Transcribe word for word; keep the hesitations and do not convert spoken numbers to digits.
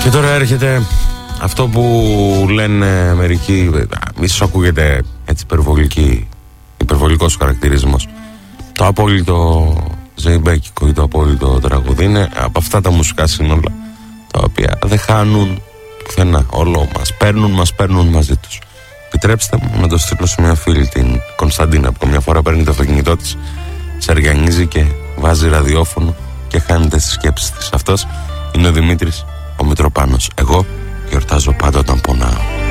Και τώρα έρχεται αυτό που λένε μερικοί, ίσως ακούγεται έτσι υπερβολική, υπερβολικός χαρακτηρισμός, το απόλυτο ζεϊμπέκικο ή το απόλυτο τραγούδι. Είναι από αυτά τα μουσικά σύνολα τα οποία δεν χάνουν πουθενά, όλο μας παίρνουν, μας παίρνουν μαζί τους. Επιτρέψτε μου να το στείλω σε μια φίλη, την Κωνσταντίνα, που καμιά φορά παίρνει το αυτοκίνητό της, σεργιανίζει και βάζει ραδιόφωνο και χάνεται στις σκέψεις της. Αυτός είναι ο Δημήτρης ο Μητροπάνος. Εγώ γιορτάζω πάντα όταν πονάω.